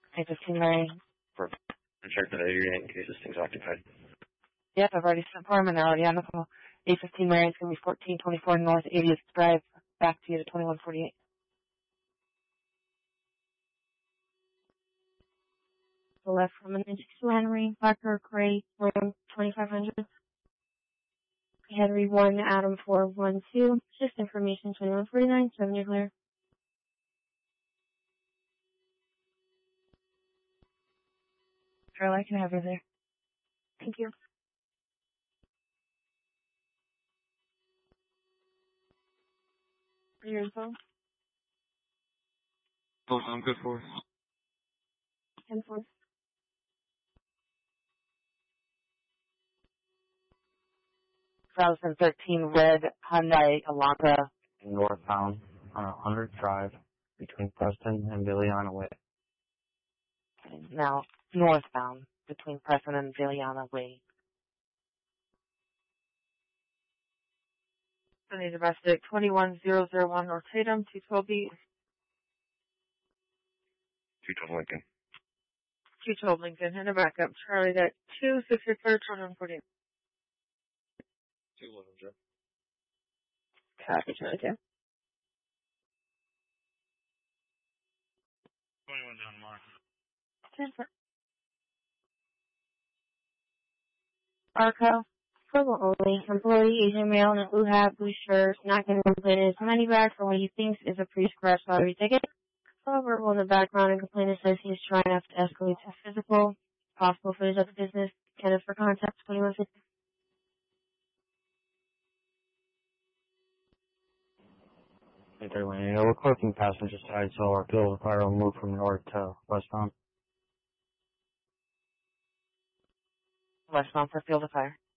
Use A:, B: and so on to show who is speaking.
A: 815 Mary.
B: Perfect. Check that area in case this thing's occupied.
A: Yep, I've already sent for him and already on the call. 815 Mary, it's going to be 1424 North 80th Drive, back to you to 2148.
C: The left from an inch to Henry, Blacker, Gray, Ram, 2500. Henry 1, Adam 412. Just information 2149, 7 year clear.
A: Charlie, I can have you there.
C: Thank you. For your info.
D: Oh, I'm good for it.
C: 10-4.
A: Thousand 13 red Hyundai Elantra.
E: Northbound on 100 Drive between Preston and Villiana Way.
A: Now, northbound between Preston and Villiana Way. I need domestic 21001 North Tatum, 212B.
B: 212 Lincoln.
A: 212 Lincoln, and a backup. Charlie, that 2663, 2148.
D: 211, Joe.
C: Copy, Charlie, 2.
D: 21 down Mark.
C: 10-4.
A: Arco.
C: Purple only. Employee, Asian male, in a blue hat, blue shirt, not going to complain his money back for what he thinks is a pre-scratch lottery ticket. However, in the background, and complainant says he is trying not to escalate to physical. Possible for his other business. Candidate for contact, 2150.
E: Hey, we're clicking passenger side, so our field of fire will move from north to westbound.
A: Westbound for field of fire.